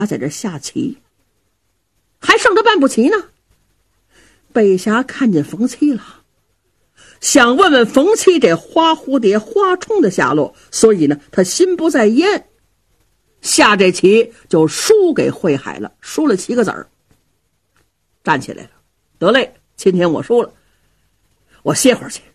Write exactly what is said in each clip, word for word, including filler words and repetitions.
在这下棋，还剩着半步棋呢。北霞看见冯七了，想问问冯七这花蝴蝶花冲的下落，所以呢他心不在焉，下这棋就输给慧海了，输了七个子儿。站起来了，得嘞，今天我输了，我歇会儿去。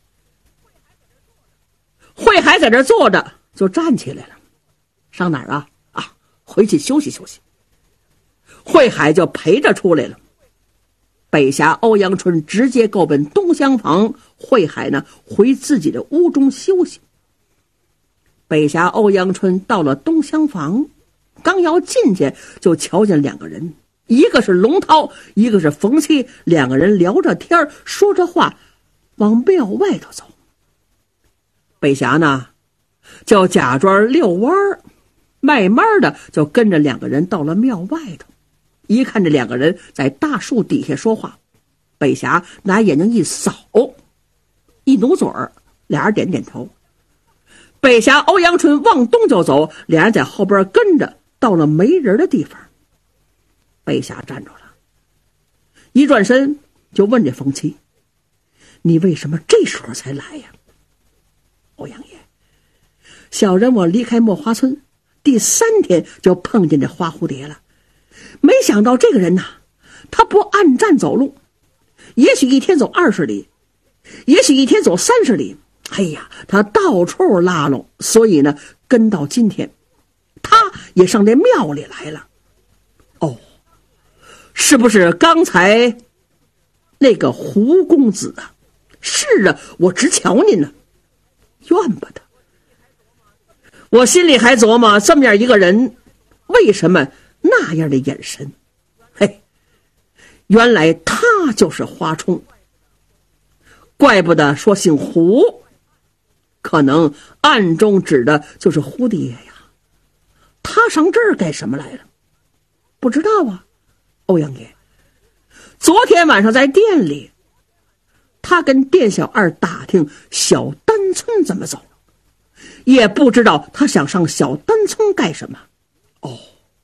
慧海在这坐着就站起来了，上哪儿啊？啊，回去休息休息。慧海就陪着出来了。北霞、欧阳春直接够奔东厢房，慧海呢回自己的屋中休息。北霞、欧阳春到了东厢房，刚要进去就瞧见两个人，一个是龙涛，一个是冯七，两个人聊着天说着话往庙外头走。北霞呢就假装遛弯儿，慢慢的就跟着两个人到了庙外头。一看这两个人在大树底下说话，北霞拿眼睛一扫，一努嘴儿，俩人点点头。北霞、欧阳春往东就走，俩人在后边跟着，到了没人的地方。北霞站住了，一转身就问这冯七：“你为什么这时候才来呀？”欧阳爷，小人我离开墨花村第三天就碰见这花蝴蝶了，没想到这个人呐，他不按站走路，也许一天走二十里，也许一天走三十里，哎呀，他到处拉拢，所以呢，跟到今天，他也上这庙里来了。哦，是不是刚才那个胡公子啊？是啊，我直瞧您呢，怨不得。我心里还琢磨，这么样一个人，为什么那样的眼神？嘿，原来他就是花冲，怪不得说姓胡，可能暗中指的就是蝴蝶呀。他上这儿干什么来了？不知道啊，欧阳爷。昨天晚上在店里，他跟店小二打听小丹村怎么走，也不知道他想上小丹村干什么。哦，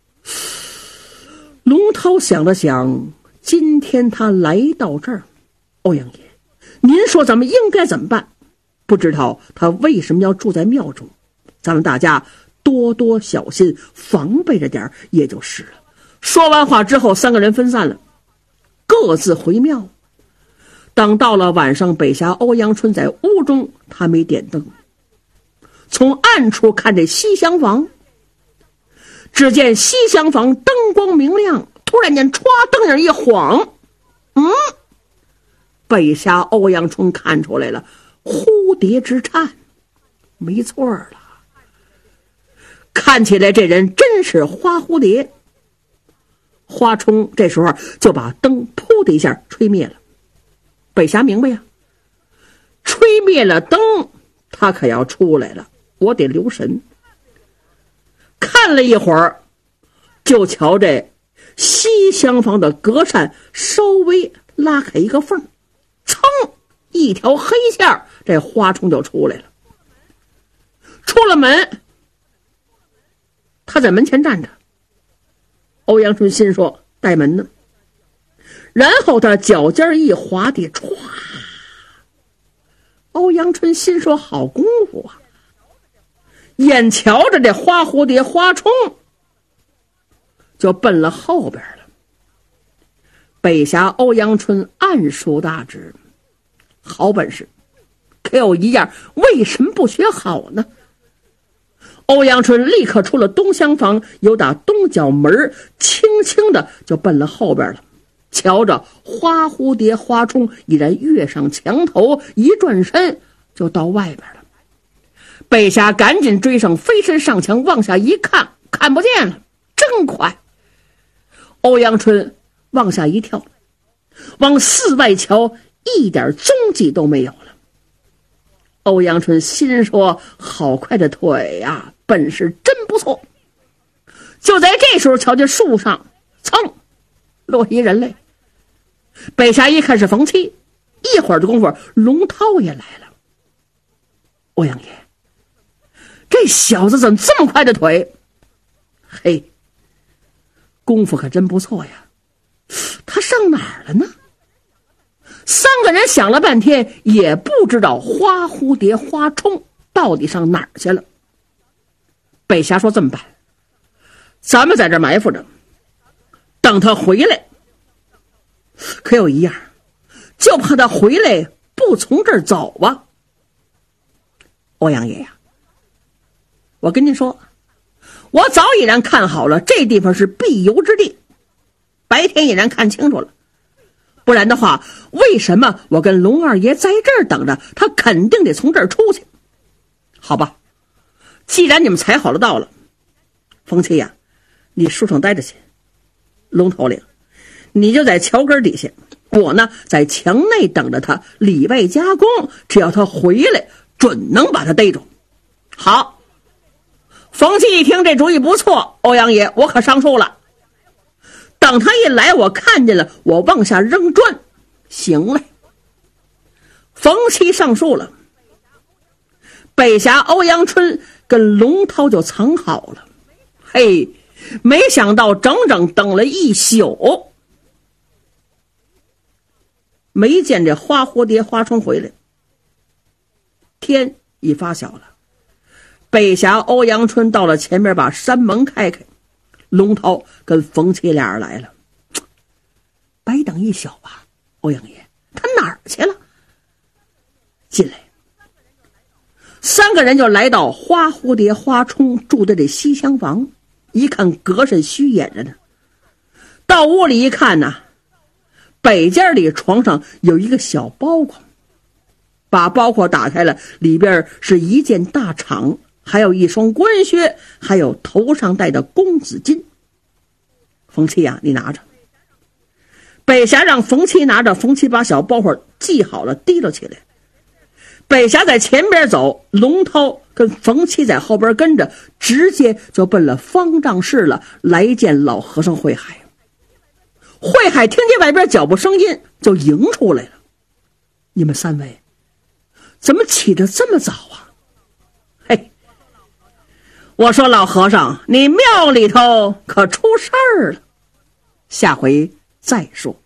龙涛想了想，今天他来到这儿，欧阳爷，您说咱们应该怎么办？不知道他为什么要住在庙中，咱们大家多多小心，防备着点也就是了。说完话之后，三个人分散了，各自回庙。等到了晚上，北霞、欧阳春在屋中，他没点灯，从暗处看这西厢房，只见西厢房灯光明亮，突然间歘，灯影一晃，嗯，北霞、欧阳春看出来了，蝴蝶之颤，没错了，看起来这人真是花蝴蝶。花冲这时候就把灯噗的一下吹灭了。北霞明白呀，吹灭了灯，他可要出来了，我得留神。看了一会儿，就瞧这西厢房的隔扇稍微拉开一个缝，噌，一条黑线，这花冲就出来了。出了门，他在门前站着。欧阳春心说带门呢，然后他脚尖一滑地歘，欧阳春心说好功夫啊，眼瞧着这花蝴蝶花冲就奔了后边了。北霞、欧阳春暗熟大志，好本事，可有一样，为什么不学好呢？欧阳春立刻出了东厢房，由打东角门轻轻的就奔了后边了。瞧着花蝴蝶花冲已然跃上墙头，一转身就到外边了。北霞赶紧追上，飞身上墙，往下一看，看不见了，真快。欧阳春往下一跳，往寺外瞧，一点踪迹都没有了。欧阳春心说好快的腿呀、啊，本事真不错。就在这时候，瞧见树上噌落一人来。北霞一看是冯七，一会儿的功夫龙涛也来了。欧阳爷，这小子怎么这么快的腿？嘿， 功夫可真不错呀，他上哪儿了呢？三个人想了半天也不知道花蝴蝶花冲到底上哪儿去了。北霞说这么办，咱们在这埋伏着，等他回来。可有一样，就怕他回来不从这儿走啊。欧阳爷呀，我跟您说，我早已然看好了，这地方是必游之地，白天已然看清楚了。不然的话，为什么我跟龙二爷在这儿等着，他肯定得从这儿出去。好吧，既然你们踩好了道了，冯七呀，你树上待着去。龙头领，你就在桥根底下，我呢在墙内等着他，里外夹攻，只要他回来，准能把他逮住。好，冯七一听这主意不错，欧阳爷，我可上树了。等他一来，我看见了，我往下扔砖。行嘞。冯七上树了，北霞、欧阳春跟龙涛就藏好了。嘿，没想到整整等了一宿，没见这花蝴蝶花冲回来。天已发晓了，北霞、欧阳春到了前面，把山门开开。龙涛跟冯七俩人来了，白等一宿啊，欧阳爷，他哪儿去了？进来，三个人就来到花蝴蝶花冲住的这西厢房，一看隔上虚掩着呢。到屋里一看呢、啊，北间里床上有一个小包袱，把包袱打开了，里边是一件大氅，还有一双官靴，还有头上戴的公子巾。冯七呀、啊，你拿着。北霞让冯七拿着，冯七把小包袱系好了，提了起来。北霞在前边走，龙涛跟冯七在后边跟着，直接就奔了方丈室了，来见老和尚慧海。慧海听见外边脚步声音，就迎出来了。你们三位怎么起得这么早啊？嘿，我说老和尚，你庙里头可出事儿了，下回再说。